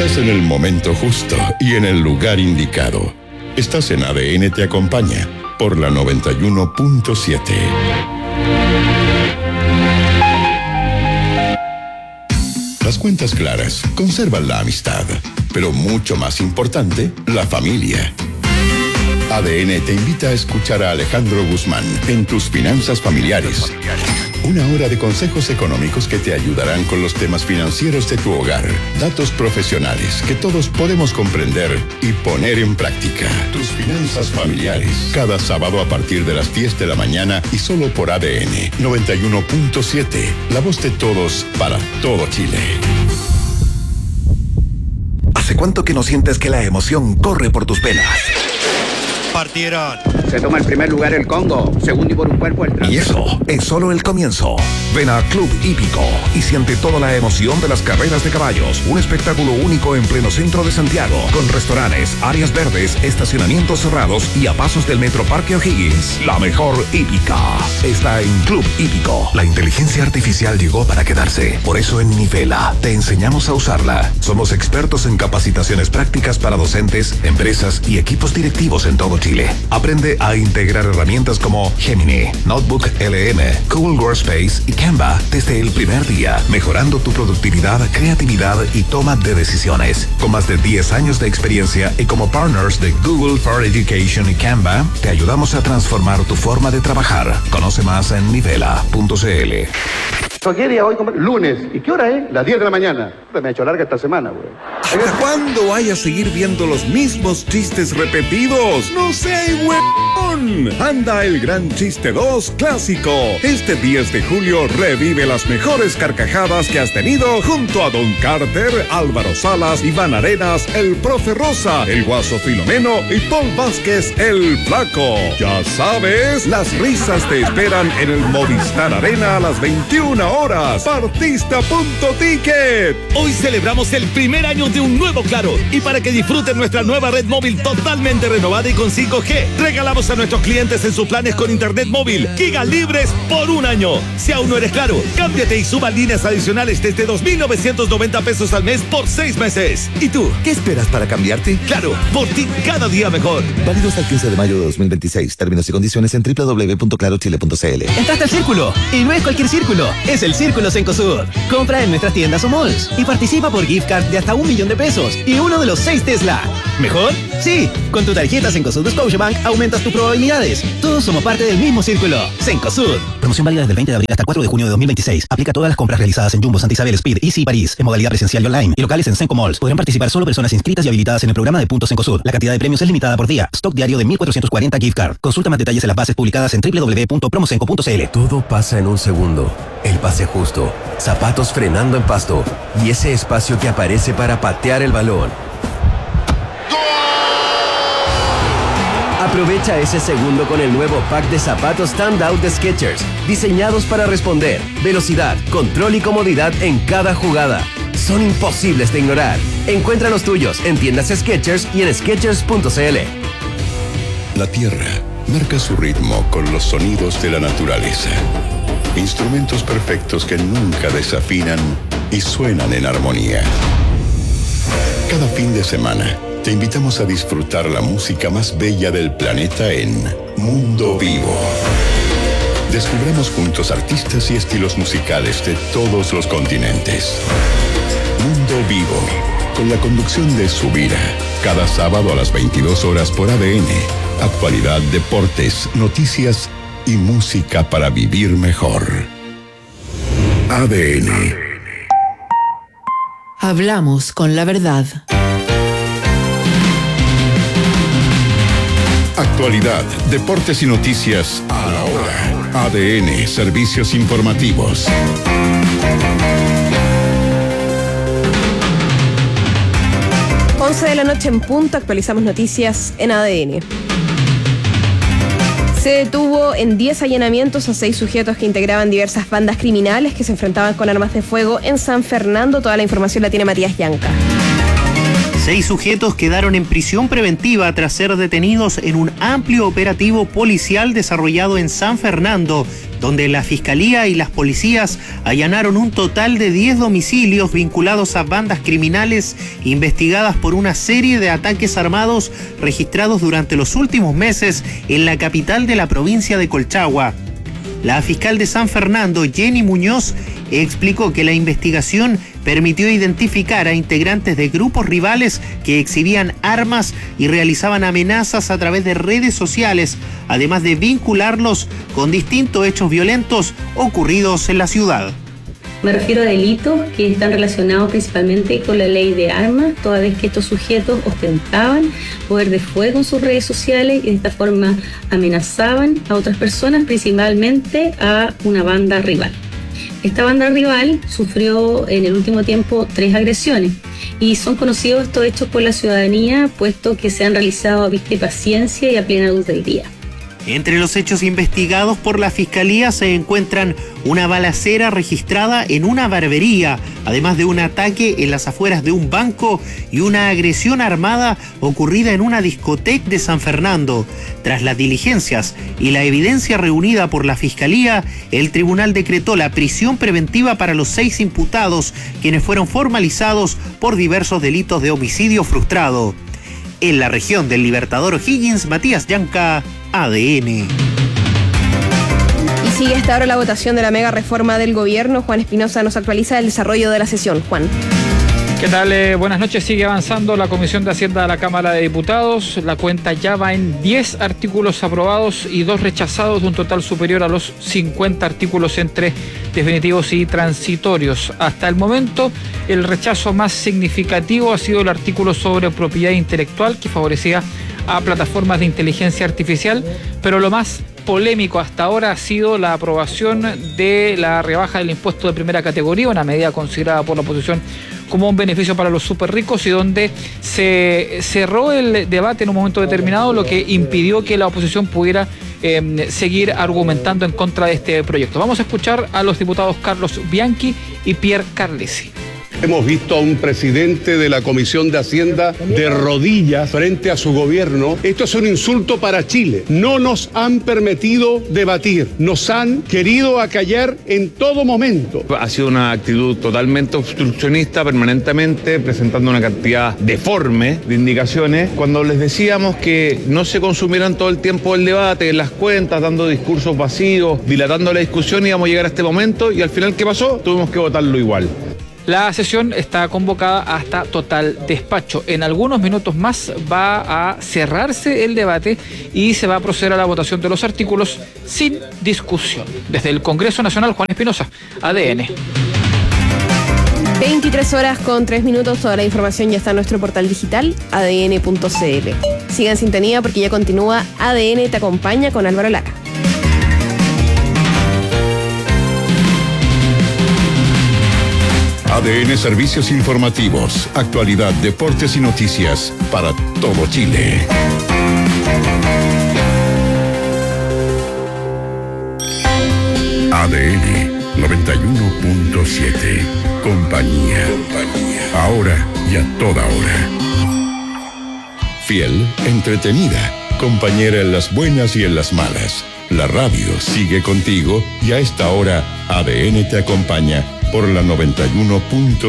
Estás en el momento justo y en el lugar indicado. Estás en ADN Te Acompaña por la 91.7. Las cuentas claras conservan la amistad, pero mucho más importante, la familia. ADN te invita a escuchar a Alejandro Guzmán en Tus Finanzas Familiares. Una hora de consejos económicos que te ayudarán con los temas financieros de tu hogar. Datos profesionales que todos podemos comprender y poner en práctica. Tus Finanzas Familiares. Cada sábado a partir de las 10 de la mañana y solo por ADN 91.7. La voz de todos para todo Chile. ¿Hace cuánto que no sientes que la emoción corre por tus venas? Partieron. Se toma el primer lugar el Congo, segundo y por un cuerpo el trasero. Y eso es solo el comienzo. Ven a Club Hípico y siente toda la emoción de las carreras de caballos. Un espectáculo único en pleno centro de Santiago, con restaurantes, áreas verdes, estacionamientos cerrados y a pasos del Metro Parque O'Higgins. La mejor hípica está en Club Hípico. La inteligencia artificial llegó para quedarse. Por eso en Nivela te enseñamos a usarla. Somos expertos en capacitaciones prácticas para docentes, empresas y equipos directivos en todo Chile. Aprende a integrar herramientas como Gemini, Notebook LM, Google Workspace y Canva desde el primer día, mejorando tu productividad, creatividad y toma de decisiones. Con más de 10 años de experiencia y como partners de Google for Education y Canva, te ayudamos a transformar tu forma de trabajar. Conoce más en nivela.cl. ¿Qué día hoy? Lunes. ¿Y qué hora es? Las 10 de la mañana. Me ha hecho larga esta semana, güey. ¿Hasta cuándo vaya a seguir viendo los mismos chistes repetidos? ¡No sé, huevón! Anda el Gran Chiste 2 Clásico. Este 10 de julio revive las mejores carcajadas que has tenido junto a Don Carter, Álvaro Salas, Iván Arenas, el Profe Rosa, el Guaso Filomeno y Paul Vázquez, el Flaco. Ya sabes, las risas te esperan en el Movistar Arena a las 21 horas. Partista.ticket. Hoy celebramos el primer año de un nuevo Claro y para que disfruten nuestra nueva red móvil totalmente renovada y con 5G, regalamos a nuestros clientes en sus planes con internet móvil gigas libres por un año. Si aún no eres Claro, cámbiate y suba líneas adicionales desde 2.990 pesos al mes por 6 meses. ¿Y tú, qué esperas para cambiarte? Claro, por ti cada día mejor. Válido hasta el 15 de mayo de 2026. Términos y condiciones en www.clarochile.cl. Entraste al círculo y no es cualquier círculo, es el Círculo Cencosud. Compra en nuestras tiendas o malls y participa por gift card de hasta 1 millón de pesos y uno de los 6 Tesla. ¿Mejor? Sí, con tu tarjeta Cencosud de Scotiabank aumentas tus probabilidades. Todos somos parte del mismo círculo. Cencosud. Promoción válida desde el 20 de abril hasta el 4 de junio de 2026. Aplica a todas las compras realizadas en Jumbo, Santa Isabel, Speed, Easy y París, en modalidad presencial y online, y locales en Cenco Malls. Podrán participar solo personas inscritas y habilitadas en el programa de Puntos Cencosud. La cantidad de premios es limitada por día. Stock diario de 1.440 gift card. Consulta más detalles en las bases publicadas en www.promocenco.cl. Todo pasa en un segundo. El pase justo, zapatos frenando en pasto y ese espacio que aparece para patear el balón. Aprovecha ese segundo con el nuevo pack de zapatos Standout de Skechers, diseñados para responder, velocidad, control y comodidad en cada jugada. Son imposibles de ignorar. Encuentra los tuyos en tiendas Skechers y en Skechers.cl. La tierra marca su ritmo con los sonidos de la naturaleza. Instrumentos perfectos que nunca desafinan y suenan en armonía. Cada fin de semana te invitamos a disfrutar la música más bella del planeta en Mundo Vivo. Descubramos juntos artistas y estilos musicales de todos los continentes. Mundo Vivo, con la conducción de Subira, cada sábado a las 22 horas por ADN. Actualidad, deportes, noticias y música para vivir mejor. ADN. Hablamos con la verdad. Actualidad, deportes y noticias a la hora. ADN, servicios informativos. De la noche en punto, actualizamos noticias en ADN. Se detuvo en 10 allanamientos a 6 sujetos que integraban diversas bandas criminales que se enfrentaban con armas de fuego en San Fernando. Toda la información la tiene Matías Llanca. 6 sujetos quedaron en prisión preventiva tras ser detenidos en un amplio operativo policial desarrollado en San Fernando, donde la Fiscalía y las policías allanaron un total de 10 domicilios vinculados a bandas criminales investigadas por una serie de ataques armados registrados durante los últimos meses en la capital de la provincia de Colchagua. La fiscal de San Fernando, Jenny Muñoz, explicó que la investigación permitió identificar a integrantes de grupos rivales que exhibían armas y realizaban amenazas a través de redes sociales, además de vincularlos con distintos hechos violentos ocurridos en la ciudad. Me refiero a delitos que están relacionados principalmente con la ley de armas, toda vez que estos sujetos ostentaban poder de fuego en sus redes sociales y de esta forma amenazaban a otras personas, principalmente a una banda rival. Esta banda rival sufrió en el último tiempo 3 agresiones y son conocidos estos hechos por la ciudadanía, puesto que se han realizado a vista y paciencia y a plena luz del día. Entre los hechos investigados por la Fiscalía se encuentran una balacera registrada en una barbería, además de un ataque en las afueras de un banco y una agresión armada ocurrida en una discoteca de San Fernando. Tras las diligencias y la evidencia reunida por la Fiscalía, el tribunal decretó la prisión preventiva para los 6 imputados, quienes fueron formalizados por diversos delitos de homicidio frustrado. En la región del Libertador O'Higgins, Matías Llanca, ADN. Y sigue hasta ahora la votación de la mega reforma del gobierno. Juan Espinosa nos actualiza el desarrollo de la sesión. Juan. ¿Qué tal? Buenas noches. Sigue avanzando la Comisión de Hacienda de la Cámara de Diputados. La cuenta ya va en 10 artículos aprobados y 2 rechazados, de un total superior a los 50 artículos entre definitivos y transitorios. Hasta el momento, el rechazo más significativo ha sido el artículo sobre propiedad intelectual, que favorecía a plataformas de inteligencia artificial, pero lo más polémico hasta ahora ha sido la aprobación de la rebaja del impuesto de primera categoría, una medida considerada por la oposición como un beneficio para los súper ricos, y donde se cerró el debate en un momento determinado, lo que impidió que la oposición pudiera seguir argumentando en contra de este proyecto. Vamos a escuchar a los diputados Carlos Bianchi y Pierre Carlesi. Hemos visto a un presidente de la Comisión de Hacienda de rodillas frente a su gobierno. Esto es un insulto para Chile. No nos han permitido debatir. Nos han querido acallar en todo momento. Ha sido una actitud totalmente obstruccionista, permanentemente presentando una cantidad deforme de indicaciones. Cuando les decíamos que no se consumieran todo el tiempo el debate, en las cuentas, dando discursos vacíos, dilatando la discusión, íbamos a llegar a este momento, y al final, ¿qué pasó? Tuvimos que votarlo igual. La sesión está convocada hasta total despacho. En algunos minutos más va a cerrarse el debate y se va a proceder a la votación de los artículos sin discusión. Desde el Congreso Nacional, Juan Espinosa, ADN. 23:03. Toda la información ya está en nuestro portal digital, adn.cl. Sigan en sintonía porque ya continúa ADN Te Acompaña con Álvaro Lara. ADN Servicios Informativos, actualidad, deportes y noticias para todo Chile. ADN 91.7. Compañía. Ahora y a toda hora. Fiel, entretenida, compañera en las buenas y en las malas. La radio sigue contigo y a esta hora ADN te acompaña por la 91.7.